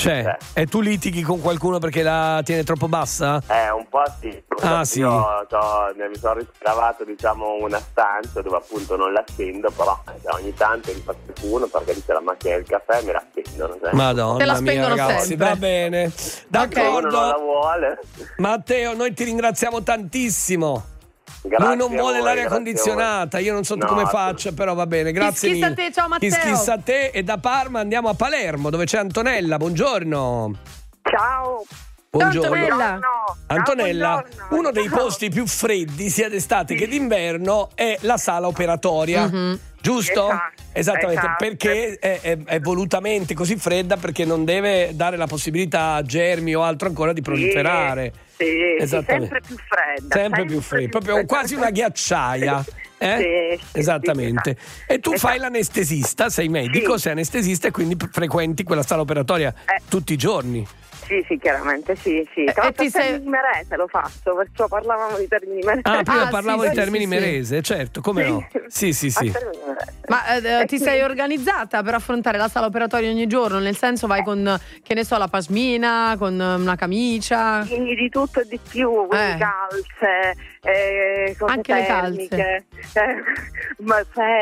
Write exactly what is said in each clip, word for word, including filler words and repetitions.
C'è. C'è. E tu litighi con qualcuno perché la tiene troppo bassa? Eh, un po' sì. Ah, sì. Io so, ne mi sono ritrovato, diciamo, una stanza dove appunto non l'accendo, però eh, ogni tanto mi fa uno perché dice la macchina del caffè me la spendono. Cioè. Madonna Te la mia, spengono ragazzi, sempre. va bene. D'accordo. Uno non la vuole. Matteo, noi ti ringraziamo tantissimo. Grazie Lui non a vuole voi, l'aria grazie condizionata, io non so No, come tu- faccia, però va bene, grazie Chi schissa mille. a te, ciao, Matteo. Chi schissa a te, e da Parma andiamo a Palermo dove c'è Antonella, buongiorno. Ciao. Buongiorno. Antonella. Antonella, buongiorno. uno dei posti più freddi sia d'estate che d'inverno è la sala operatoria. Mhm. Giusto? Esatto, Esattamente, esatto. perché è, è- è volutamente così fredda perché non deve dare la possibilità a germi o altro ancora di proliferare. Sì, sì, Esattamente. sempre più fredda. Sempre più fredda, proprio quasi una ghiacciaia. Eh? Sì, sì, Esattamente. sì, E tu esatto. fai l'anestesista, sei medico, Sì. sei anestesista e quindi frequenti quella sala operatoria Eh. tutti i giorni. Sì, sì, chiaramente, sì, sì. E- Tra e l'altro ti a sei- termini merese lo faccio, perciò parlavamo di termini merese. Ah, prima Ah, parlavo sì, di sì, termini sì, merese, certo, come Sì. no? Sì, sì, sì. A termini merese. Ma eh, E ti quindi- sei organizzata per affrontare la sala operatoria ogni giorno? Nel senso vai con, che ne so, la pasmina, con una camicia? Quindi di tutto e di più, quindi Eh. calze, eh, cose Anche le termiche, eh, ma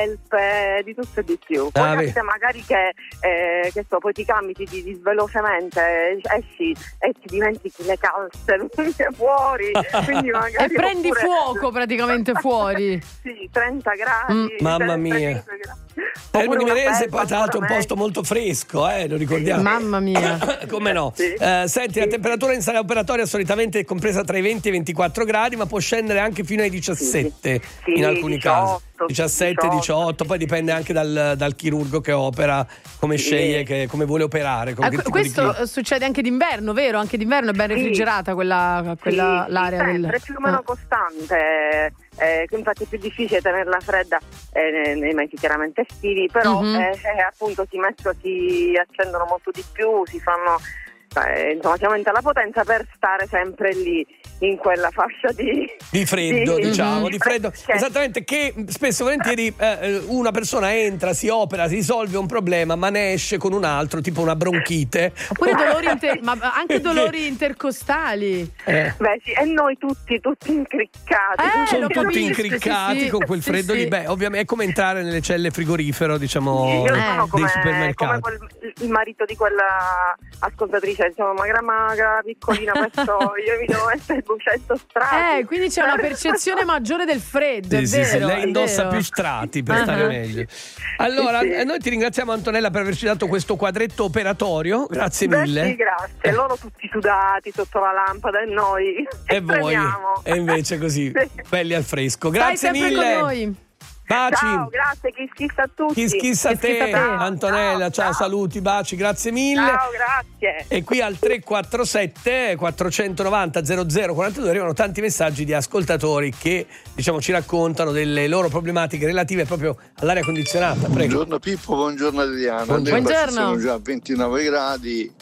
felpe, di tutto e di più. Poi Ah, capita magari che, eh, che so, poi ti cambi, ti, ti, ti velocemente, esci e ti dimentichi le calze lunghe fuori, quindi magari E prendi oppure- fuoco praticamente fuori. Sì, trenta gradi. Mm, mamma mia. trentacinque gradi. Termini Oppure una Merese felpa poi tra l'altro è un ancora posto molto fresco, eh, lo ricordiamo. Mamma mia. Come no? Sì. Eh, senti, la temperatura in sala operatoria solitamente è compresa tra i venti e i ventiquattro gradi, ma può scendere anche fino ai diciassette Sì, in alcuni diciotto, casi. diciassette, diciotto, poi dipende anche dal, dal chirurgo che opera, come Sì. sceglie, che, come vuole operare. Con Eh, che que- tipo di questo chirurgo. eh, succede anche d'inverno, vero? Anche d'inverno è ben Sì. refrigerata quella, quella Sì, l'area sempre, del... più o meno Ah. costante, eh, infatti è più difficile tenerla fredda eh, nei, nei mesi chiaramente estivi, però Mhm. eh, eh, appunto si mettono, si accendono molto di più, si fanno, eh, insomma si aumenta la potenza per stare sempre lì in quella fascia di, Di freddo, di- diciamo, di di freddo. freschezza. Esattamente, che spesso e volentieri eh, una persona entra, si opera, si risolve un problema, ma ne esce con un altro, tipo una bronchite. Oppure dolori inter- ma anche dolori intercostali. Eh. Beh sì, e noi tutti, tutti incriccati. Eh, Sono lo tutti capisco, incriccati sì, sì. con quel Sì, freddo sì. lì. Beh, ovviamente è come entrare nelle celle frigorifero, diciamo, Io Eh, sono come, dei supermercati. come quel, il marito di quella ascoltatrice, insomma, magra magra, piccolina, questo io mi devo mettere il bucetto strano. Eh, quindi c'è una percezione maggiore del freddo, Sì, è sì, vero, sì, lei è indossa vero. più strati per Ah. stare meglio. Allora, Sì, sì. eh, noi ti ringraziamo, Antonella, per averci dato questo quadretto operatorio. Grazie Beh, mille. sì, grazie. Loro tutti sudati sotto la lampada e noi E voi, tremiamo. e invece così, Sì. belli al fresco. Stai Grazie sempre mille. con noi. Baci. Ciao, grazie, chi schissa a tutti. Chi schissa a Chi schissa te, a te. Antonella. Ciao, Ciao, ciao. saluti, baci, grazie mille. Ciao, grazie. E qui al tre quattro sette quattro nove zero zero zero quattro due arrivano tanti messaggi di ascoltatori che, diciamo, ci raccontano delle loro problematiche relative proprio all'aria condizionata. Prego. Buongiorno Pippo, buongiorno Adriano. Buongiorno. Noi qua ci Buongiorno. sono già ventinove gradi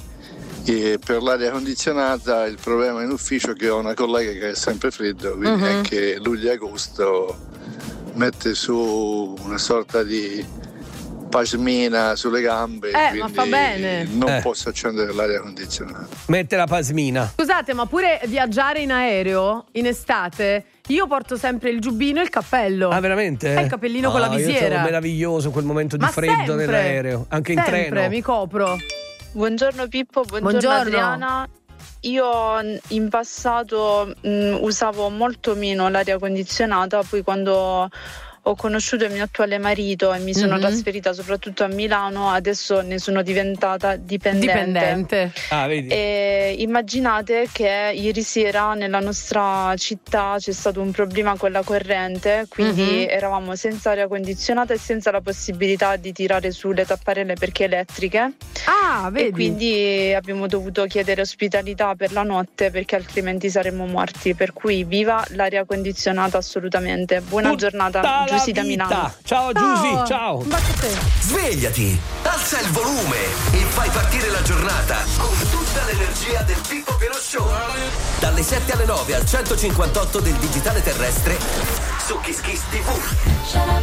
e per l'aria condizionata il problema in ufficio è che ho una collega che è sempre freddo, quindi Mhm. anche luglio e agosto mette su una sorta di pasmina sulle gambe, Eh, ma quindi fa bene. non Eh. posso accendere l'aria condizionata. Mette la pasmina. Scusate, ma pure viaggiare in aereo in estate, io porto sempre il giubbino e il cappello. Ah, veramente? È il cappellino con la Ah, io visiera. trovo meraviglioso quel momento di Ma freddo sempre, nell'aereo, anche in sempre, treno. mi copro. Buongiorno Pippo, buongiorno, Buongiorno. Adriana. Io in passato mh, usavo molto meno l'aria condizionata, poi quando ho conosciuto il mio attuale marito e mi sono Mhm. trasferita soprattutto a Milano, adesso ne sono diventata dipendente. Dipendente. Ah, vedi? E immaginate che ieri sera nella nostra città c'è stato un problema con la corrente, quindi Mhm. eravamo senza aria condizionata e senza la possibilità di tirare su le tapparelle perché elettriche. Ah, vedi. E quindi abbiamo dovuto chiedere ospitalità per la notte perché altrimenti saremmo morti. Per cui viva l'aria condizionata assolutamente. Buona Tutta giornata, la Giusy da vita. Milano. Ciao Giusy, ciao. Un bacio a te. Svegliati, alza il volume e fai partire la giornata con tutta l'energia del Pippo Pelò Show. Dalle sette alle nove al centocinquantotto del digitale terrestre su Kiss Kiss tivù.